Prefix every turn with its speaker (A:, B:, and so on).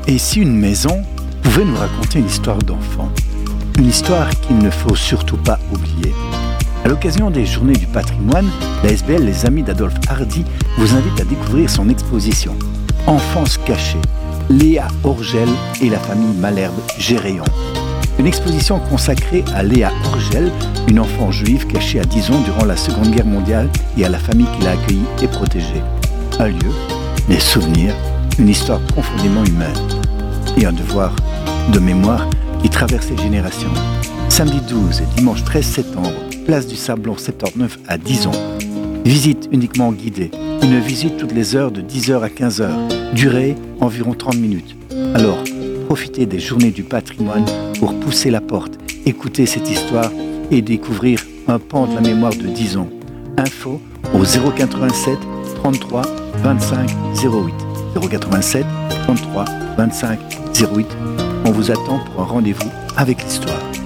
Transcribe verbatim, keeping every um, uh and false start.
A: Et si une maison pouvait nous raconter une histoire d'enfant, une histoire qu'il ne faut surtout pas oublier. À l'occasion des Journées du patrimoine, l'A S B L Les Amis d'Adolphe Hardy vous invite à découvrir son exposition « Enfance cachée, Léa Orgel et la famille Malherbe-Géréon ». Une exposition consacrée à Léa Orgel, une enfant juive cachée à Dizon durant la Seconde Guerre mondiale et à la famille qui l'a accueillie et protégée. Un lieu, des souvenirs, une histoire profondément humaine et un devoir de mémoire qui traverse les générations. Samedi douze et dimanche treize septembre, place du Sablon soixante-dix-neuf à Dizon. Visite uniquement guidée. Une visite toutes les heures de dix heures à quinze heures. Durée environ trente minutes. Alors, profitez des Journées du patrimoine pour pousser la porte, écouter cette histoire et découvrir un pan de la mémoire de Dizon. Info au zéro quatre-vingt-sept trente-trois vingt-cinq zéro huit. zéro quatre-vingt-sept trente-trois vingt-cinq zéro huit. On vous attend pour un rendez-vous avec l'histoire.